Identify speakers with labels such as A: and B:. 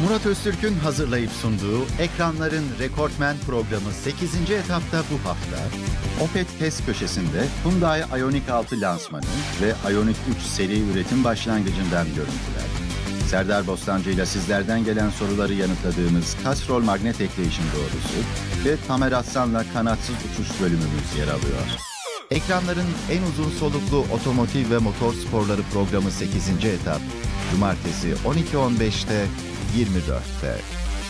A: Murat Öztürk'ün hazırlayıp sunduğu Ekranların Rekortmen programı 8. etapta bu hafta Opet test köşesinde Hyundai Ioniq 6 lansmanı ve Ioniq 3 seri üretim başlangıcından görüntüler. Serdar Bostancı ile sizlerden gelen soruları yanıtladığımız Castrol magnet ekleyişim doğrusu ve Tamer Aslan'la kanatsız uçuş bölümümüz yer alıyor. Ekranların en uzun soluklu otomotiv ve motor sporları programı 8. etap, Cumartesi 12.15'te 24'te.